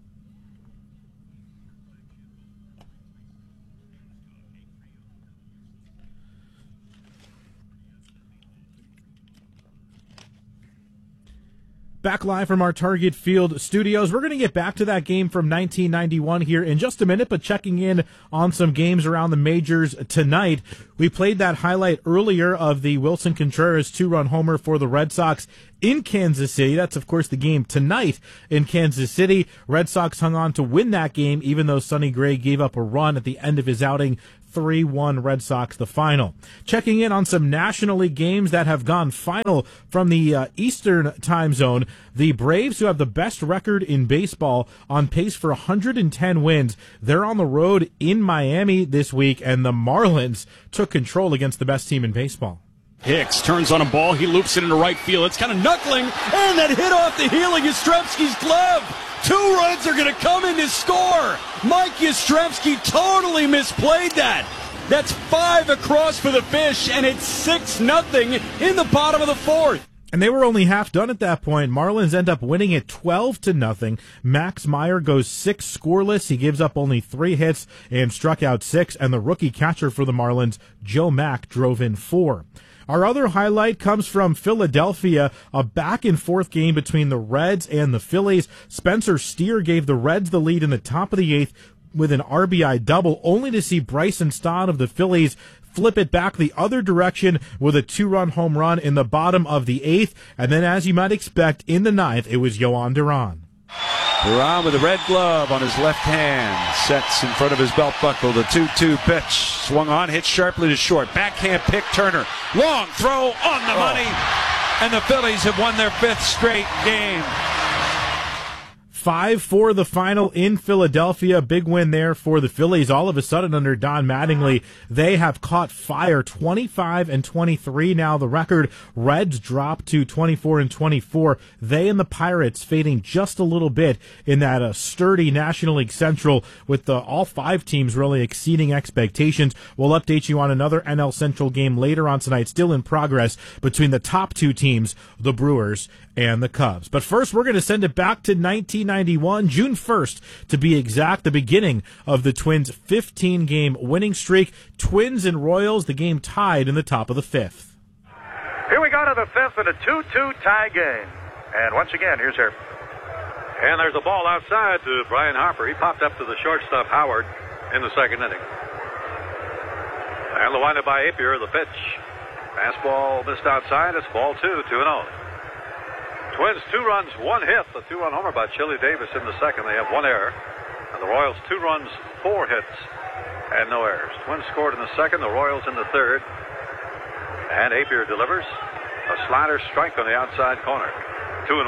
Back live from our Target Field studios. We're going to get back to that game from 1991 here in just a minute, but checking in on some games around the majors tonight. We played that highlight earlier of the Wilson Contreras 2-run homer for the Red Sox in Kansas City. That's, of course, the game tonight in Kansas City. Red Sox hung on to win that game, even though Sonny Gray gave up a run at the end of his outing. 3-1 Red Sox the final. Checking in on some National League games that have gone final from the Eastern time zone. The Braves, who have the best record in baseball, on pace for 110 wins. They're on the road in Miami this week, and the Marlins took control against the best team in baseball. Hicks turns on a ball. He loops it into right field. It's kind of knuckling, and that hit off the heel of Yastrzemski's glove. 2 runs are going to come in to score. Mike Yastrzemski totally misplayed that. That's 5 across for the Fish, and it's 6-0 in the bottom of the 4th. And they were only half done at that point. Marlins end up winning it 12-0. Max Meyer goes 6 scoreless. He gives up only 3 hits and struck out 6. And the rookie catcher for the Marlins, Joe Mack, drove in 4. Our other highlight comes from Philadelphia, a back-and-forth game between the Reds and the Phillies. Spencer Steer gave the Reds the lead in the top of the 8th with an RBI double, only to see Bryson Stott of the Phillies flip it back the other direction with a 2-run home run in the bottom of the 8th. And then, as you might expect, in the 9th, it was Yohan Duran. Duran with the red glove on his left hand, sets in front of his belt buckle. The 2-2 pitch, swung on, hit sharply to short. Backhand pick, Turner. Long throw on the money, and the Phillies have won their 5th straight game. 5-4 the final in Philadelphia. Big win there for the Phillies. All of a sudden, under Don Mattingly, they have caught fire. 25-23 now the record. Reds drop to 24-24. They and the Pirates fading just a little bit in that sturdy National League Central, with all 5 teams really exceeding expectations. We'll update you on another NL Central game later on tonight, still in progress, between the top 2 teams, the Brewers and the Cubs. But first, we're going to send it back to 1991, June 1st, to be exact, the beginning of the Twins' 15-game winning streak. Twins and Royals, the game tied in the top of the 5th. Here we go to the 5th in a 2-2 tie game. And once again, here's Harper. And there's a ball outside to Brian Harper. He popped up to the shortstop, Howard, in the 2nd inning. And the windup by Apier, the pitch. Fastball missed outside. It's ball 2, 2-0. Twins 2 runs, 1 hit. The 2-run homer by Chili Davis in the 2nd. They have 1 error. And the Royals 2 runs, 4 hits, and no errors. Twins scored in the 2nd, the Royals in the 3rd. And Apier delivers a slider strike on the outside corner. 2-1.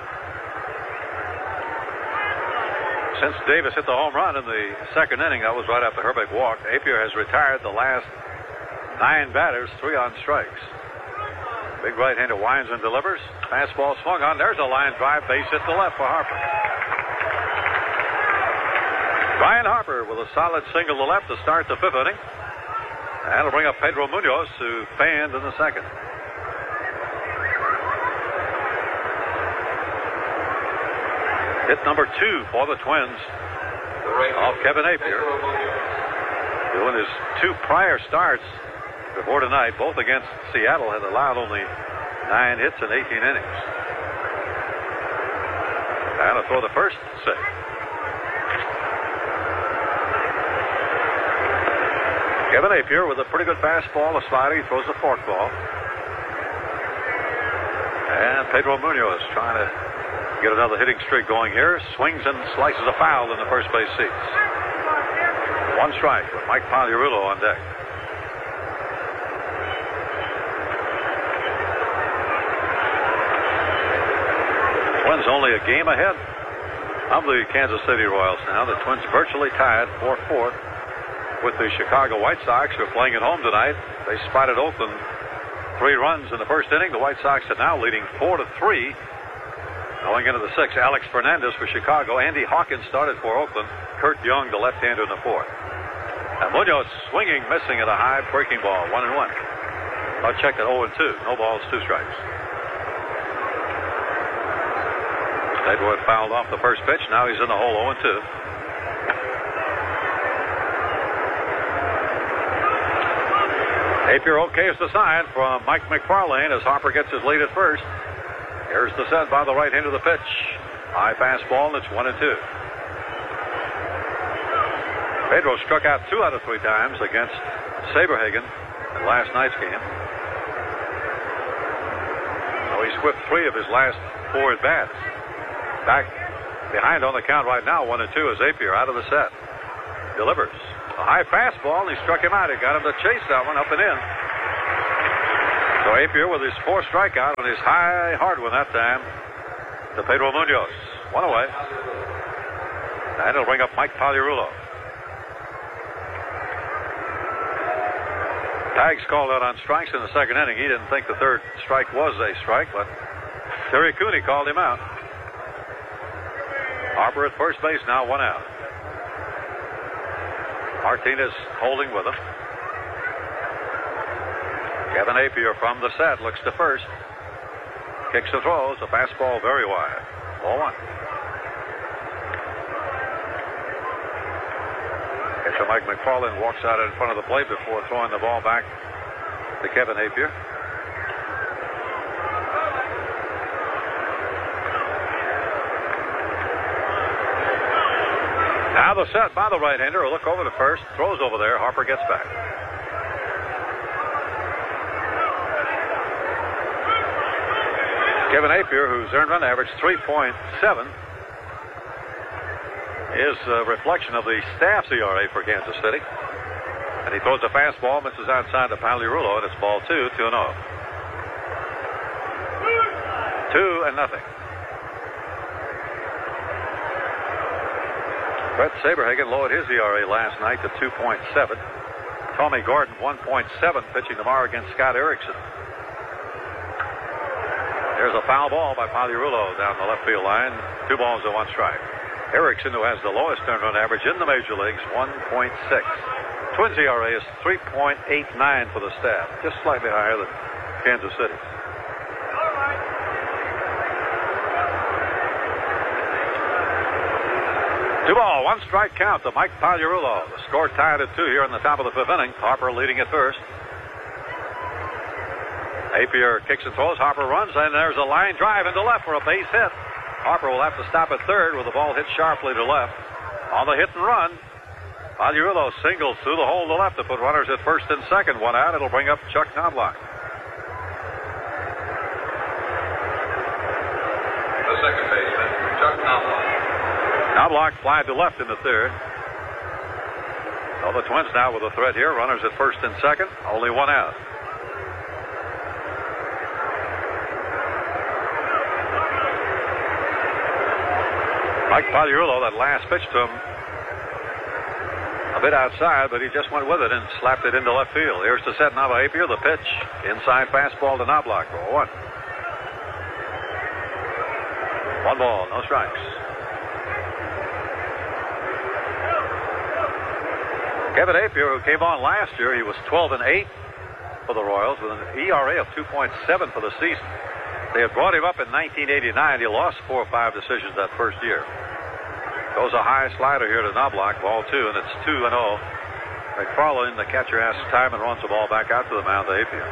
Since Davis hit the home run in the 2nd inning, that was right after Herbeck walked, Apier has retired the last 9 batters, 3 on strikes. Big right-hander winds and delivers. Fastball swung on. There's a line drive. Base hit to left for Harper. Brian Harper with a solid single to left to start the 5th inning. That'll bring up Pedro Munoz, who fanned in the 2nd. Hit number 2 for the Twins off Kevin Apier. Doing his 2 prior starts before tonight, both against Seattle, had allowed only 9 hits in 18 innings. And a throw the first 6. Kevin Apier with a pretty good fastball, a slider. He throws a forkball. And Pedro Munoz trying to get another hitting streak going here. Swings and slices a foul in the first base seats. 1 strike with Mike Pagliarulo on deck. Twins only a game ahead of the Kansas City Royals now. The Twins virtually tied 4-4 with the Chicago White Sox, who are playing at home tonight. They spotted Oakland 3 runs in the 1st inning. The White Sox are now leading 4-3 going into the 6th. Alex Fernandez for Chicago. Andy Hawkins started for Oakland. Kurt Young, the left-hander, in the 4th. And Munoz swinging, missing at a high breaking ball. 1-1. I'll check at 0-2. No balls, 2 strikes. Edward fouled off the first pitch. Now he's in the hole, 0-2. Apier okays the sign from Mike McFarlane as Harper gets his lead at first. Here's the set by the right-hander, the pitch. High fastball, and it's 1-2. Pedro struck out 2 out of 3 times against Saberhagen in last night's game. So he's whipped 3 of his last 4 at-bats. Back behind on the count right now, 1-2 is Apier out of the set. Delivers a high fastball, and he struck him out. He got him to chase that one up and in. So Apier with his 4th strikeout on his high hard one that time to Pedro Munoz. 1 away. And it'll bring up Mike Pagliarulo. Tags called out on strikes in the 2nd inning. He didn't think the 3rd strike was a strike, but Terry Cooney called him out. Harper at first base now, 1 out. Martinez holding with him. Kevin Apier from the set looks to first. Kicks and throws. A fastball very wide. 0-1. Catcher Mike McFarland walks out in front of the plate before throwing the ball back to Kevin Apier. Now the set by the right-hander. A look over to first. Throws over there. Harper gets back. Kevin Apier, whose earned run average 3.7, is a reflection of the staff's ERA for Kansas City. And he throws a fastball, misses outside to Pagliarulo, and it's ball 2, 2-0. 2-0. Brett Saberhagen lowered his ERA last night to 2.7. Tommy Gordon, 1.7, pitching tomorrow against Scott Erickson. There's a foul ball by Pagliarulo down the left field line. 2 balls and 1 strike. Erickson, who has the lowest earned run average in the major leagues, 1.6. Twins ERA is 3.89 for the staff, just slightly higher than Kansas City. Two ball, 1 strike count to Mike Pagliarulo. The score tied at 2 here in the top of the 5th inning. Harper leading at first. Apier kicks and throws. Harper runs, and there's a line drive into left for a base hit. Harper will have to stop at third with the ball hit sharply to left. On the hit and run, Pagliarulo singles through the hole to left to put runners at first and second. 1 out. It'll bring up Chuck Knobloch. The second baseman, Chuck Knobloch. Knobloch flied to left in the 3rd. So the Twins now with a threat here. Runners at first and second. Only 1 out. Mike Pagliarulo, that last pitch to him, a bit outside, but he just went with it and slapped it into left field. Here's the set now by Apier. The pitch, inside fastball to Knobloch. 1. 1 ball, no strikes. Kevin Apier, who came on last year, he was 12-8 for the Royals with an ERA of 2.7 for the season. They had brought him up in 1989. He lost 4 or 5 decisions that first year. Goes a high slider here to Knobloch, ball 2, and it's 2-0. McFarland, the catcher, asks time and runs the ball back out to the mound to Apier.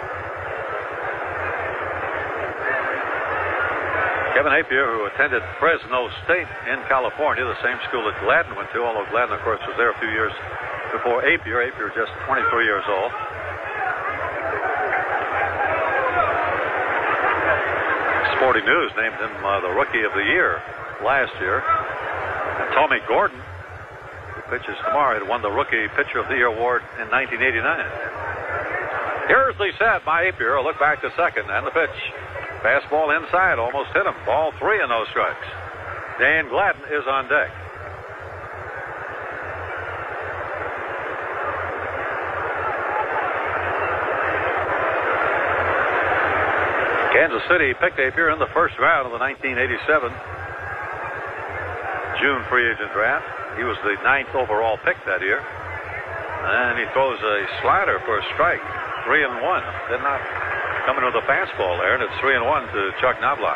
Kevin Apier, who attended Fresno State in California, the same school that Gladden went to, although Gladden, of course, was there a few years before Apier. Apier just 23 years old. Sporting News named him the Rookie of the Year last year. And Tommy Gordon, who pitches tomorrow, had won the Rookie Pitcher of the Year award in 1989. Here's the set by Apier. A look back to second, and the pitch. Fastball inside, almost hit him. Ball 3 and no strikes. Dan Gladden is on deck. Kansas City picked Apier in the first round of the 1987 June free agent draft. He was the 9th overall pick that year. And he throws a slider for a strike. 3-1. Did not come in with a fastball there, and it's 3-1 to Chuck Knobloch.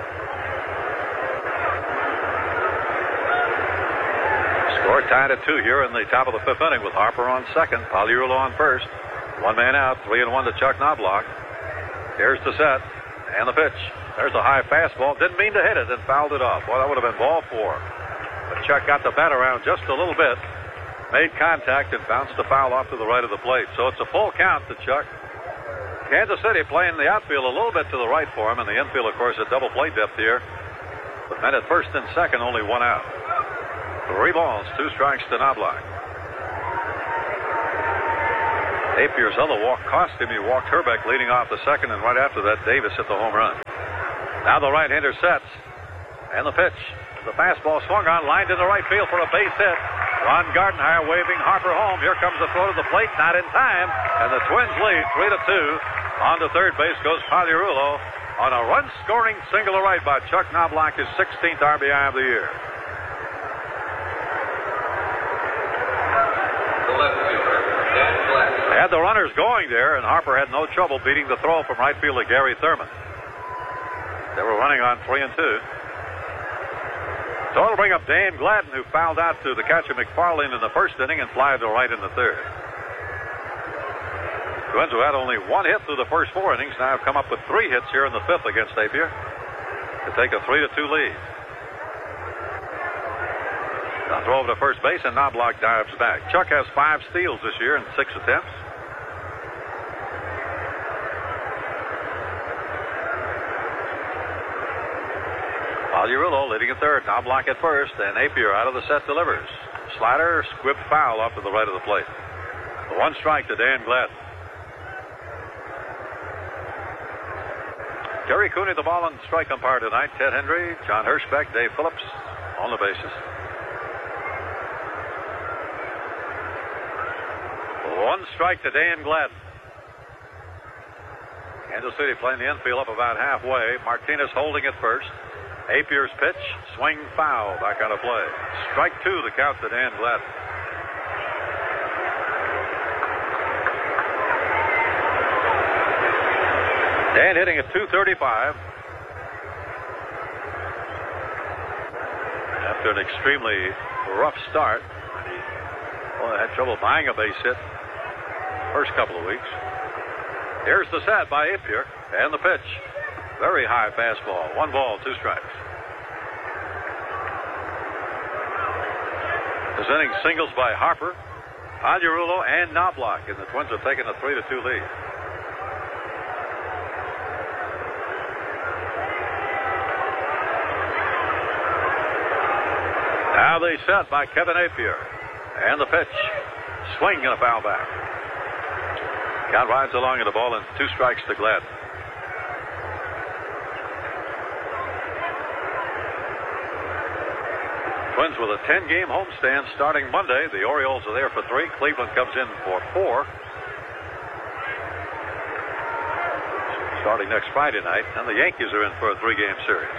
Score tied at 2 here in the top of the 5th inning with Harper on second, Pagliarulo on first. 1 man out, 3-1 to Chuck Knobloch. Here's the set. And the pitch. There's a high fastball. Didn't mean to hit it and fouled it off. Well, that would have been ball 4. But Chuck got the bat around just a little bit, made contact, and bounced the foul off to the right of the plate. So it's a full count to Chuck. Kansas City playing the outfield a little bit to the right for him, and the infield, of course, at double play depth here. But men at first and second, only 1 out. 3 balls, 2 strikes to Knobloch. Apier's other walk cost him. He walked Herbeck leading off the second, and right after that, Davis hit the home run. Now the right-hander sets. And the pitch. The fastball swung on, lined into right field for a base hit. Ron Gardenhire waving Harper home. Here comes the throw to the plate, not in time. And the Twins lead 3-2. On to third base goes Pagliarulo on a run-scoring single to right by Chuck Knobloch, his 16th RBI of the year. The left fielder, Dan Gladden. They had the runners going there, and Harper had no trouble beating the throw from right field to Gary Thurman. They were running on 3-2. So it'll bring up Dan Gladden, who fouled out to the catcher McFarlane in the first inning and fly to right in the third. Twins, who had only 1 hit through the first 4 innings, now have come up with 3 hits here in the 5th against Apier to take a 3-2 lead. Now throw over to first base, and Knobloch dives back. Chuck has 5 steals this year in 6 attempts. Pagliarulo leading at third, Knobloch at first, and Apier out of the set delivers. Slider, squib foul off to the right of the plate. The 1 strike to Dan Gladden. Terry Cooney, the ball and strike umpire tonight. Ted Hendry, John Hirschbeck, Dave Phillips on the bases. 1 strike to Dan Gladden. Kansas City playing the infield up about halfway. Martinez holding at first. Apier's pitch, swing foul, back on a play. Strike 2, the count to Dan Gladden. Dan hitting at .235. After an extremely rough start. Well, had trouble buying a base hit first couple of weeks. Here's the set by Apier, and the pitch. Very high fastball. 1 ball, 2 strikes. This inning singles by Harper, Pagliarulo, and Knobloch, and the Twins have taken a 3-2 lead. Now they set by Kevin Apier, and the pitch. Swing and a foul back. Count rides along in the ball, and 2 strikes to Gladden. Twins with a 10-game homestand starting Monday. The Orioles are there for 3. Cleveland comes in for 4. Starting next Friday night. And the Yankees are in for a 3-game series.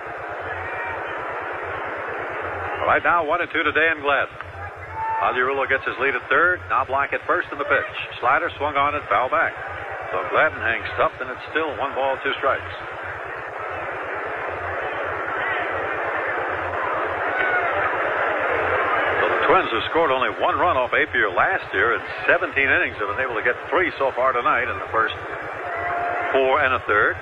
Right now, 1-2 to Dan Gladden. Pagliarulo gets his lead at third. Knobloch at first in the pitch. Slider swung on and foul back. So Gladden hangs tough, and it's still 1 ball, 2 strikes. Twins, who scored only 1 run off Apier last year in 17 innings, have been able to get 3 so far tonight in the first 4 1/3.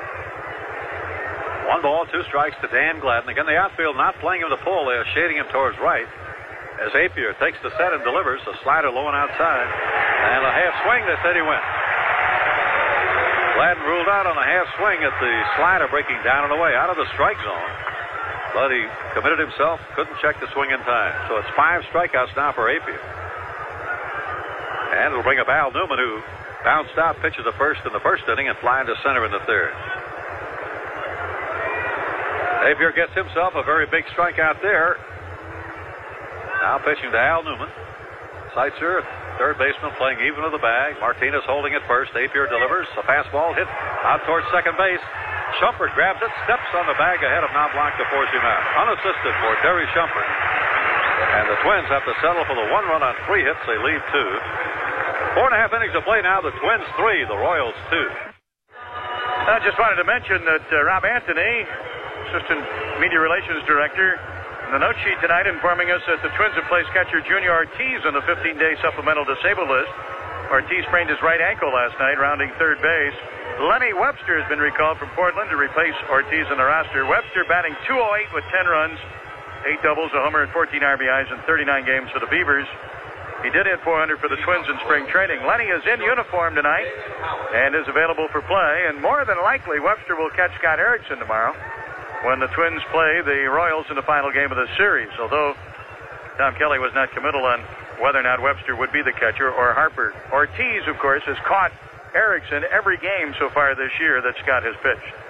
1 ball, 2 strikes to Dan Gladden. Again, the outfield not playing him to pull. They are shading him towards right as Apier takes the set and delivers. A slider low and outside, and a half swing that said he went. Gladden ruled out on a half swing at the slider breaking down and away out of the strike zone. But he committed himself, couldn't check the swing in time. So it's 5 strikeouts now for Apier. And it'll bring up Al Newman, who bounced out, pitches the first in the first inning, and flying to center in the third. Apier gets himself a very big strikeout there. Now pitching to Al Newman. Seitzer, third baseman, playing even with the bag. Martinez holding it first. Apier delivers. A fastball hit out towards second base. Shumpert grabs it, steps on the bag ahead of Knobloch to force him out. Unassisted for Terry Shumpert. And the Twins have to settle for the 1 run on 3 hits. They lead 2. 4.5 innings of play now. The Twins 3, the Royals 2. I just wanted to mention that Rob Anthony, Assistant Media Relations Director, in the note sheet tonight informing us that the Twins have placed catcher Junior Ortiz on the 15-day supplemental disabled list. Ortiz sprained his right ankle last night, rounding third base. Lenny Webster has been recalled from Portland to replace Ortiz on the roster. Webster batting .208 with 10 runs, 8 doubles, a homer, and 14 RBIs in 39 games for the Beavers. He did hit .400 for the Twins in spring training. Lenny is in uniform tonight and is available for play. And more than likely, Webster will catch Scott Erickson tomorrow when the Twins play the Royals in the final game of the series. Although Tom Kelly was not committal on whether or not Webster would be the catcher or Harper. Ortiz, of course, has caught Erickson every game so far this year that Scott has pitched.